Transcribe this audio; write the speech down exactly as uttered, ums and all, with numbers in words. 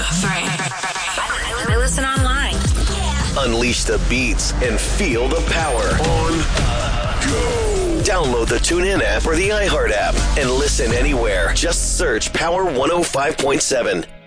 That's right. I, I listen online. Unleash the beats and feel the power on Go. Download the TuneIn app or the iHeart app and listen anywhere. Just search Power one oh five point seven.